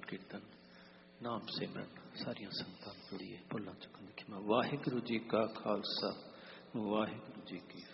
कीर्तन नाम सिमरन सारिया संगतां जुड़िए भुलां चुकन की मैं वाहिगुरु जी का खालसा वाहिगुरु जी की